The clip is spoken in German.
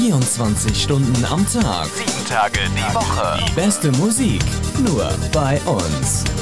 24 Stunden am Tag. 7 Tage die Woche. Die beste Musik nur bei uns.